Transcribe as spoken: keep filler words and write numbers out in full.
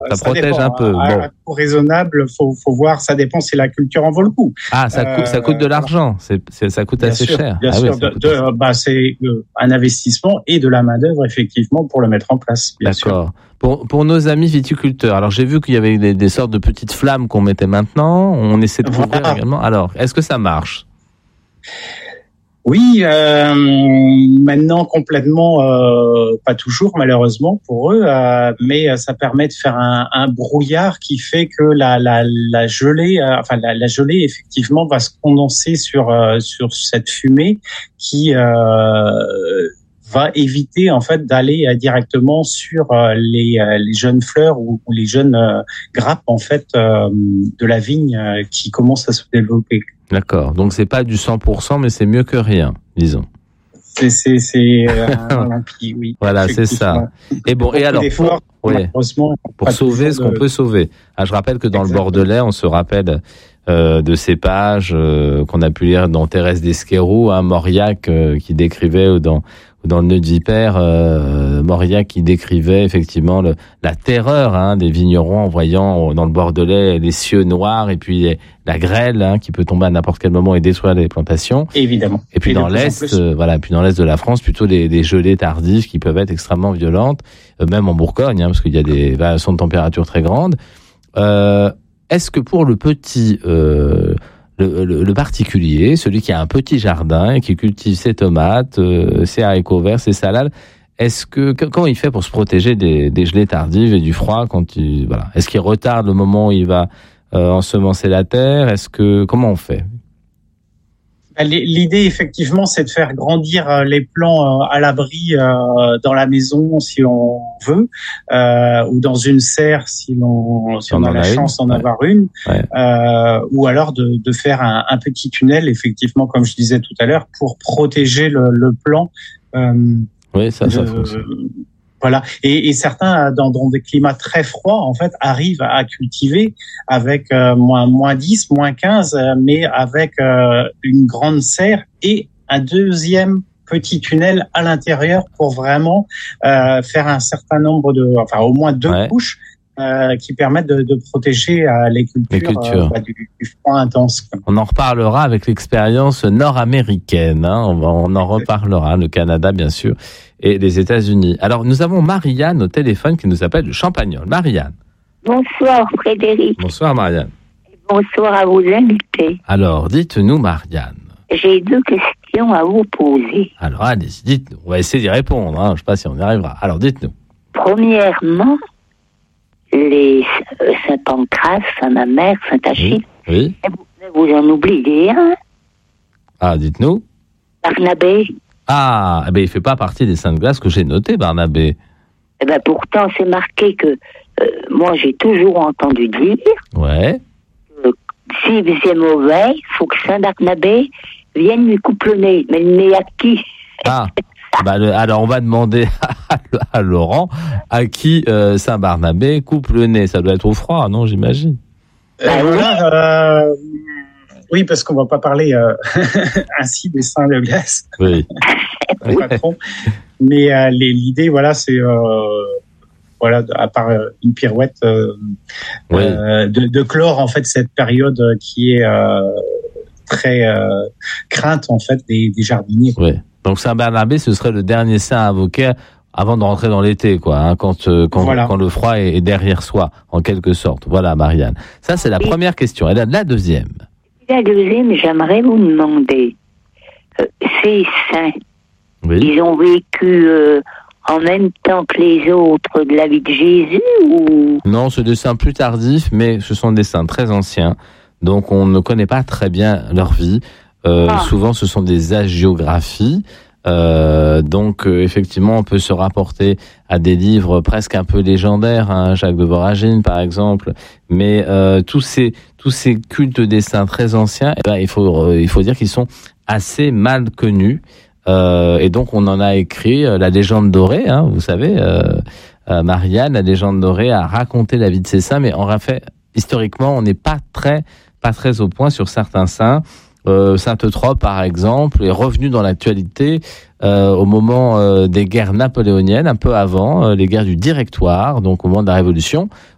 Ça, ça protège dépend. un peu. À, Bon. à coût raisonnable, faut, faut voir, ça dépend si la culture en vaut le coup. Ah, ça, coûte, ça coûte de l'argent. C'est, c'est, ça coûte bien assez sûr, cher. Bien ah sûr, oui, de, de, bah, c'est euh, un investissement et de la main-d'œuvre, effectivement, pour le mettre en place. Bien D'accord. Sûr. Pour, pour nos amis viticulteurs, alors j'ai vu qu'il y avait des, des sortes de petites flammes qu'on mettait maintenant. On essaie de couvrir Voilà. également. Alors, est-ce que ça marche? Oui, euh, maintenant complètement, euh, pas toujours malheureusement pour eux, euh, mais ça permet de faire un, un brouillard qui fait que la, la, la gelée, euh, enfin la, la gelée effectivement va se condenser sur euh, sur cette fumée qui euh, va éviter en fait d'aller euh, directement sur euh, les, euh, les jeunes fleurs ou, ou les jeunes euh, grappes en fait euh, de la vigne euh, qui commencent à se développer. D'accord. Donc c'est pas du cent pour cent, mais c'est mieux que rien, disons. C'est c'est c'est euh, un limpide, oui. Voilà, c'est ça. Et bon, et alors pour, oui, pour sauver ce qu'on de... peut sauver. Ah, je rappelle que dans Exactement. le Bordelais, on se rappelle euh, de cépages euh, qu'on a pu lire dans Thérèse d'Esquerroux, hein, Mauriac euh, qui décrivait ou dans dans le Nœud de Vipère, euh, Mauriac qui décrivait effectivement le, la terreur hein, des vignerons en voyant dans le Bordelais les cieux noirs et puis la grêle hein, qui peut tomber à n'importe quel moment et détruire les plantations. Évidemment. Et puis et dans l'est, euh, voilà, puis dans l'est de la France, plutôt des, des gelées tardives qui peuvent être extrêmement violentes, euh, même en Bourgogne, hein, parce qu'il y a des variations de température très grandes. Euh, est-ce que pour le petit euh, Le, le, le particulier, celui qui a un petit jardin et qui cultive ses tomates, euh, ses haricots verts, ses salades, est-ce que comment il fait pour se protéger des, des gelées tardives et du froid quand il voilà, est-ce qu'il retarde le moment où il va euh, ensemencer la terre? Est-ce que comment on fait? L'idée, effectivement, c'est de faire grandir les plants à l'abri dans la maison, si on veut, euh, ou dans une serre, si l'on, si on, on a la chance d'en ouais. avoir une, ouais. euh, ou alors de, de faire un, un petit tunnel, effectivement, comme je disais tout à l'heure, pour protéger le, le plant. Euh, oui, ça, de, ça fonctionne. Voilà. Et, et certains, dans, dans des climats très froids, en fait, arrivent à cultiver avec euh, moins, moins dix, moins quinze, euh, mais avec euh, une grande serre et un deuxième petit tunnel à l'intérieur pour vraiment euh, faire un certain nombre de, enfin, au moins deux ouais. couches euh, qui permettent de, de protéger euh, les cultures, les cultures. Euh, bah, du, du froid intense. On en reparlera avec l'expérience nord-américaine. Hein. On, va, on en reparlera, le Canada, bien sûr, et les États-Unis. Alors, nous avons Marianne au téléphone qui nous appelle de Champagnole. Marianne. Bonsoir, Frédéric. Bonsoir, Marianne. Bonsoir à vos invités. Alors, dites-nous, Marianne. J'ai deux questions à vous poser. Alors, allez-y, dites-nous. On va essayer d'y répondre. Hein. Je ne sais pas si on y arrivera. Alors, dites-nous. Premièrement, les euh, Saint-Pancras, Saint-Mamère, Saint-Achille. Oui. oui. Vous, vous en oubliez un. Ah, dites-nous. Barnabé. Ah, eh ben, il ne fait pas partie des Saintes Glaces que j'ai notées, Barnabé. Eh ben, pourtant, c'est marqué que euh, moi, j'ai toujours entendu dire ouais. que s'il faisait mauvais, il faut que Saint-Barnabé vienne lui couper le nez. Mais le nez à qui? Ah, bah, le, alors on va demander à, à Laurent à qui euh, Saint-Barnabé coupe le nez. Ça doit être au froid, non, j'imagine. Euh, voilà, euh, oui, parce qu'on ne va pas parler euh, ainsi des Saints de glace. Oui. Patron. Mais euh, les, l'idée, voilà, c'est euh, voilà, à part euh, une pirouette, euh, oui. euh, de, de clore en fait cette période qui est euh, très euh, crainte en fait des, des jardiniers. Oui. Donc Saint-Barnabé, ce serait le dernier saint à invoquer avant de rentrer dans l'été, quoi, hein, quand euh, quand, voilà. quand le froid est, est derrière soi, en quelque sorte. Voilà, Marianne. Ça, c'est la oui. première question. Et la, la deuxième. La deuxième, j'aimerais vous demander, euh, ces saints, oui. ils ont vécu euh, en même temps que les autres de la vie de Jésus ou... Non, c'est des saints plus tardifs, mais ce sont des saints très anciens. Donc, on ne connaît pas très bien leur vie. Euh, ah. Souvent, ce sont des hagiographies. Euh, donc, euh, effectivement, on peut se rapporter à des livres presque un peu légendaires, hein, Jacques de Voragine, par exemple. Mais euh, tous ces tous ces cultes des saints très anciens, eh ben, il faut euh, il faut dire qu'ils sont assez mal connus. Euh, et donc, on en a écrit euh, la légende dorée, hein, vous savez, euh, euh, Marianne, la légende dorée a raconté la vie de ces saints, mais en fait, historiquement, on n'est pas très pas très au point sur certains saints. Euh, Sainte-Eutrope, par exemple, est revenu dans l'actualité euh, au moment euh, des guerres napoléoniennes, un peu avant, euh, les guerres du Directoire, donc au moment de la Révolution.